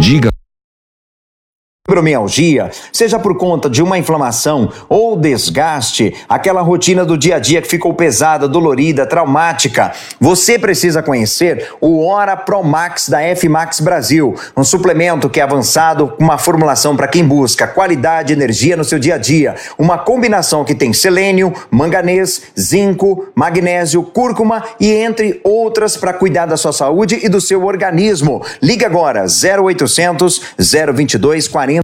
Diga. Fibromialgia, seja por conta de uma inflamação ou desgaste, aquela rotina do dia a dia que ficou pesada, dolorida, traumática, você precisa conhecer o Ora Pro Max da F-Max Brasil, um suplemento que é avançado com uma formulação para quem busca qualidade e energia no seu dia a dia, uma combinação que tem selênio, manganês, zinco, magnésio, cúrcuma e entre outras para cuidar da sua saúde e do seu organismo. Ligue agora 0800 022 40